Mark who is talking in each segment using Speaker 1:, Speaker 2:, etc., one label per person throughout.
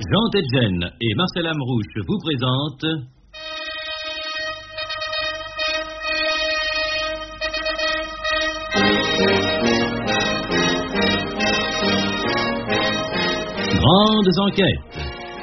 Speaker 1: Jean Tedjen et Marcel Amrouche vous présentent Grandes enquêtes.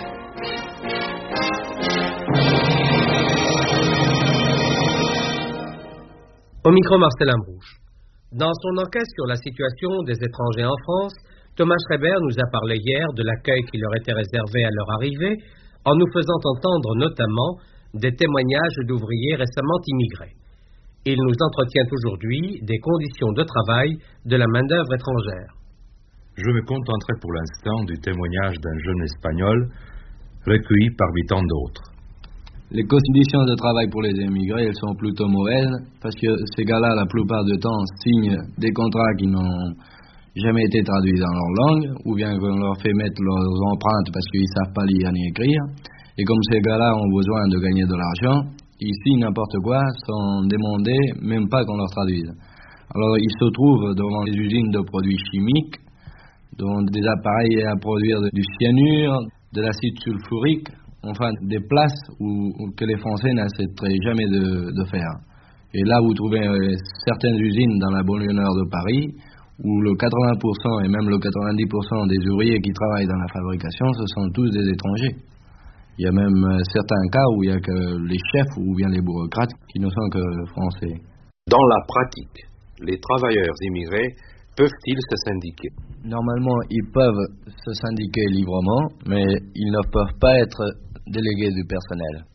Speaker 2: Au micro, Marcel Amrouche. Dans son enquête sur la situation des étrangers en France, Thomas Schreiber nous a parlé hier de l'accueil qui leur était réservé à leur arrivée, en nous faisant entendre notamment des témoignages d'ouvriers récemment immigrés. Il nous entretient aujourd'hui des conditions de travail de la main-d'œuvre étrangère.
Speaker 3: Je me contenterai pour l'instant du témoignage d'un jeune Espagnol recueilli parmi tant d'autres.
Speaker 4: Les conditions de travail pour les émigrés, elles sont plutôt mauvaises parce que ces gars-là, la plupart du temps, signent des contrats qui n'ont jamais été traduits dans leur langue, ou bien qu'on leur fait mettre leurs empreintes parce qu'ils ne savent pas lire ni écrire. Et comme ces gars-là ont besoin de gagner de l'argent, ils signent n'importe quoi sans demander, même pas qu'on leur traduise. Alors ils se trouvent devant les usines de produits chimiques, dont des appareils à produire du cyanure, de l'acide sulfurique, enfin des places que les Français n'accepteraient jamais de faire. Et là, vous trouvez certaines usines dans la banlieue nord de Paris, où le 80% et même le 90% des ouvriers qui travaillent dans la fabrication, ce sont tous des étrangers. Il y a même certains cas où il n'y a que les chefs ou bien les bureaucrates qui ne sont que français.
Speaker 5: Dans la pratique, les travailleurs immigrés peuvent-ils se syndiquer?
Speaker 4: Normalement, ils peuvent se syndiquer librement, mais ils ne peuvent pas être délégués du personnel.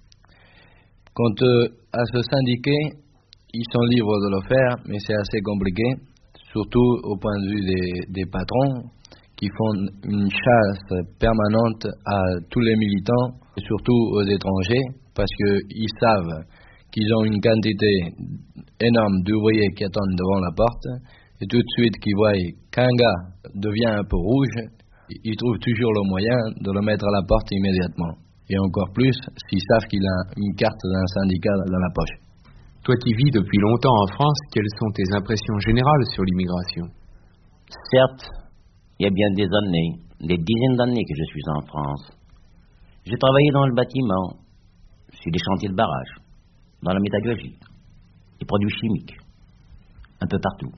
Speaker 4: Quant à se syndiquer, ils sont libres de le faire, mais c'est assez compliqué, surtout au point de vue des patrons qui font une chasse permanente à tous les militants, et surtout aux étrangers, parce qu'ils savent qu'ils ont une quantité énorme d'ouvriers qui attendent devant la porte, et tout de suite qu'ils voient qu'un gars devient un peu rouge, ils trouvent toujours le moyen de le mettre à la porte immédiatement. Et encore plus s'ils savent qu'il a une carte d'un syndicat dans la poche.
Speaker 6: Toi qui vis depuis longtemps en France, quelles sont tes impressions générales sur l'immigration?
Speaker 7: Certes, il y a bien des années, des dizaines d'années que je suis en France. J'ai travaillé dans le bâtiment, sur des chantiers de barrage, dans la métallurgie, les produits chimiques, un peu partout.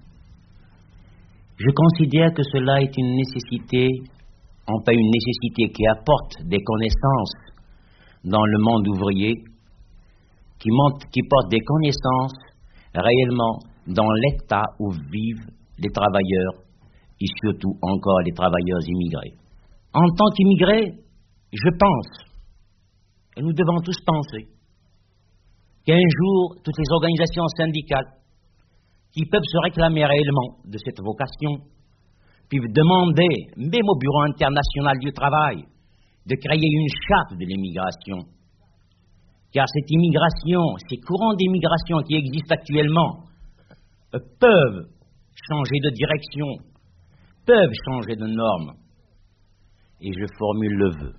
Speaker 7: Je considère que cela est une nécessité, enfin une nécessité qui apporte des connaissances dans le monde ouvrier, qui porte des connaissances réellement dans l'état où vivent les travailleurs et surtout encore les travailleurs immigrés. En tant qu'immigrés, je pense, et nous devons tous penser, qu'un jour, toutes les organisations syndicales qui peuvent se réclamer réellement de cette vocation, peuvent demander, même au Bureau international du travail, de créer une charte de l'immigration. Car cette immigration, ces courants d'immigration qui existent actuellement, peuvent changer de direction, peuvent changer de normes. Et je formule le vœu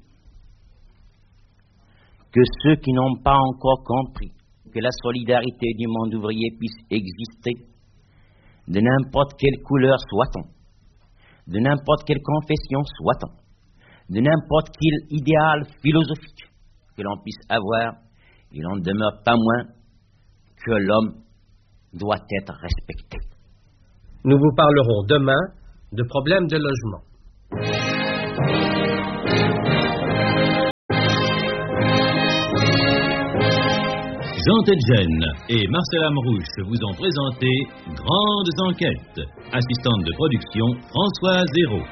Speaker 7: que ceux qui n'ont pas encore compris que la solidarité du monde ouvrier puisse exister, de n'importe quelle couleur soit-on, de n'importe quelle confession soit-on, de n'importe quel idéal philosophique que l'on puisse avoir, il n'en demeure pas moins que l'homme doit être respecté.
Speaker 2: Nous vous parlerons demain de problèmes de logement.
Speaker 1: Jean Tedjen et Marcel Amrouche vous ont présenté Grandes enquêtes. Assistante de production, Françoise Hérault.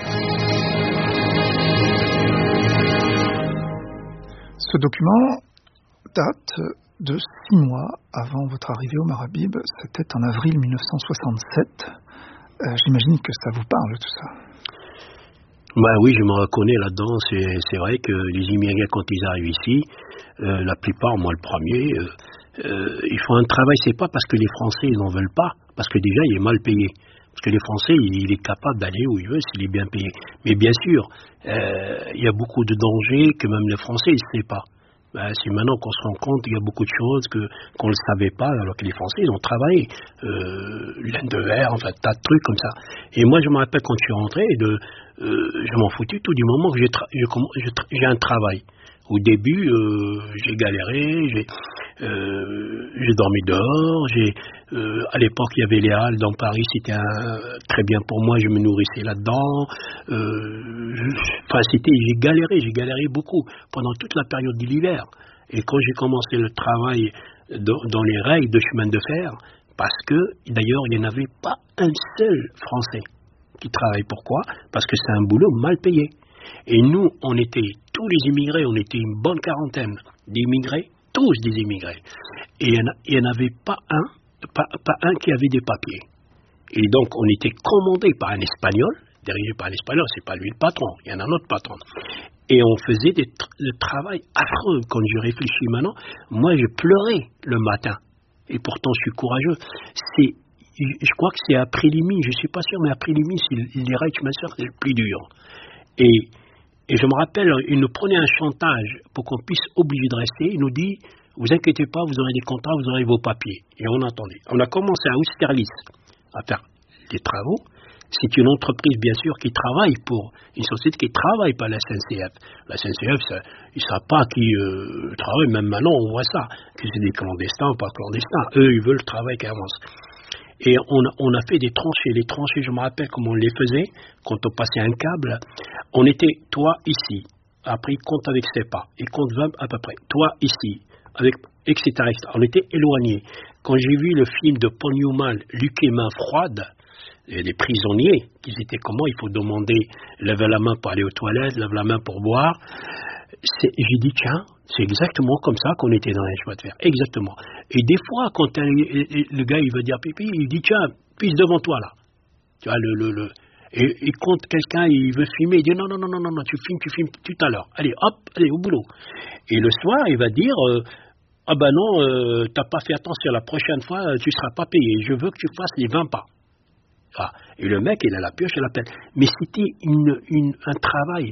Speaker 8: Ce document date de 6 mois avant votre arrivée au Marabib. C'était en avril 1967. J'imagine que ça vous parle tout ça.
Speaker 9: Oui, je me reconnais là-dedans. C'est vrai que les immigrés, quand ils arrivent ici, la plupart, moi le premier, ils font un travail. C'est pas parce que les Français ils n'en veulent pas, parce que déjà il est mal payé. Parce que les Français, il est capable d'aller où il veut s'il est bien payé. Mais bien sûr, il y a beaucoup de dangers que même les Français ils ne savent pas. C'est maintenant qu'on se rend compte qu'il y a beaucoup de choses qu'on ne le savait pas, alors que les Français, ils ont travaillé. Laine de verre, enfin, tas de trucs comme ça. Et moi, je me rappelle quand je suis rentré, je m'en foutais tout du moment que j'ai un travail. Au début, j'ai galéré, j'ai dormi dehors, à l'époque il y avait les Halles dans Paris, c'était très bien pour moi, je me nourrissais là-dedans. J'ai galéré beaucoup pendant toute la période de l'hiver. Et quand j'ai commencé le travail dans les rails de chemin de fer, parce que d'ailleurs il n'y en avait pas un seul Français qui travaille. Pourquoi? Parce que c'est un boulot mal payé. Et nous, tous les immigrés, on était une bonne quarantaine d'immigrés, tous des immigrés. Et il n'y en avait pas un qui avait des papiers. Et donc, on était commandé par un Espagnol, dirigé par un Espagnol, c'est pas lui le patron, il y en a un autre patron. Et on faisait des travail affreux. Quand je réfléchis maintenant, moi, je pleurais le matin. Et pourtant, je suis courageux. Je crois que c'est à Prélimine, je ne suis pas sûr, mais à Prélimine, c'est les Reichsmeister, c'est le plus dur. Et je me rappelle, il nous prenait un chantage pour qu'on puisse obliger de rester. Il nous dit, vous inquiétez pas, vous aurez des contrats, vous aurez vos papiers. Et on attendait. On a commencé à Austerlitz à faire des travaux. C'est une entreprise, bien sûr, qui travaille pour une société qui travaille pas la SNCF. La SNCF, ils ne savent pas qui travaille. Même maintenant, on voit ça, que c'est des clandestins ou pas clandestins. Eux, ils veulent le travail qui avance. Et on a fait des tranchées. Les tranchées, je me rappelle comment on les faisait. Quand on passait un câble, on était, toi, ici. Après, compte avec CEPA. Et compte 20 à peu près. Toi, ici. Etc. On était éloignés. Quand j'ai vu le film de Paul Newman, Luc et main froide, et des prisonniers, qui étaient comment il faut demander, lève la main pour aller aux toilettes, lève la main pour boire. J'ai dit, tiens, c'est exactement comme ça qu'on était dans les chemins de fer. Exactement. Et des fois, quand le gars, il veut dire pipi, il dit, tiens, pisse devant toi, là. Tu vois, et quand quelqu'un, il veut filmer, il dit, non, tu filmes tout à l'heure. Allez, hop, allez, au boulot. Et le soir, il va dire, ah ben non, t'as pas fait attention, la prochaine fois, tu seras pas payé. Je veux que tu fasses les 20 pas. Ah. Et le mec, il a la pioche et la pelle. Mais c'était un travail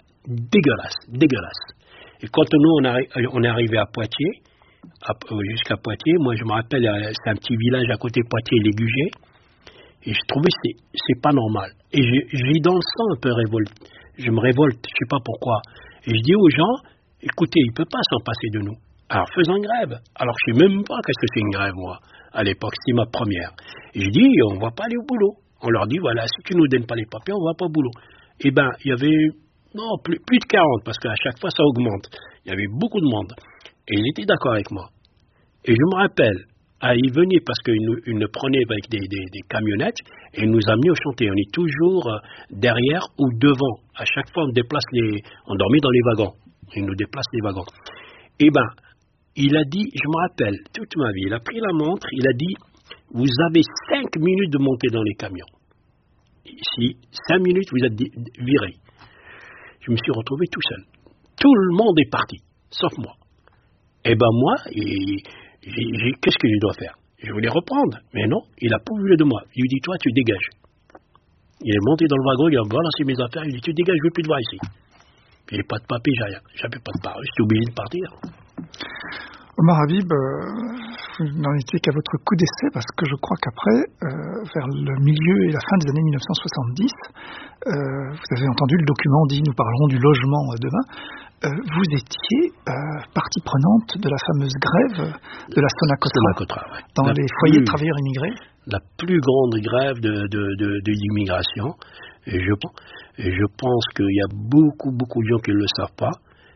Speaker 9: dégueulasse. Et quand nous, on est arrivé à Poitiers, jusqu'à Poitiers, moi je me rappelle, c'est un petit village à côté de Poitiers, les Gugets, et je trouvais que c'est pas normal. Et j'ai dans le sang un peu révolte. Je me révolte, je sais pas pourquoi. Et je dis aux gens, écoutez, il peut pas s'en passer de nous. Alors faisons une grève. Alors je sais même pas qu'est-ce que c'est une grève, moi. À l'époque, c'était ma première. Et je dis, on va pas aller au boulot. On leur dit, voilà, si tu nous donnes pas les papiers, on va pas au boulot. Eh ben, il y avait, non, plus de 40, parce qu'à chaque fois, ça augmente. Il y avait beaucoup de monde. Et ils étaient d'accord avec moi. Et je me rappelle, ils venaient parce qu'ils nous prenaient avec des camionnettes et ils nous amenaient au chantier. On est toujours derrière ou devant. À chaque fois, on dormait dans les wagons. Ils nous déplacent les wagons. Eh ben, il a dit, je me rappelle, toute ma vie, il a pris la montre, il a dit, vous avez 5 minutes de monter dans les camions. Ici, 5 minutes, vous êtes virés. Je me suis retrouvé tout seul. Tout le monde est parti, sauf moi. Eh ben moi, qu'est-ce que je dois faire? Je voulais reprendre, mais non, il n'a pas voulu de moi. Il lui dit, toi, tu dégages. Il est monté dans le wagon, il a balancé mes affaires, il dit, tu dégages, je ne veux plus te voir ici. Il n'y a pas de papier, j'ai rien. J'avais pas de parole, j'étais obligé de partir.
Speaker 8: Omar Habib, vous n'en étiez qu'à votre coup d'essai, parce que je crois qu'après, vers le milieu et la fin des années 1970, vous avez entendu le document dit « Nous parlerons du logement demain ». Vous étiez partie prenante de la fameuse grève de la Sonacotra, ouais. Dans les foyers de travailleurs immigrés.
Speaker 9: La plus grande grève de l'immigration. Et je pense qu'il y a beaucoup de gens qui ne le savent pas.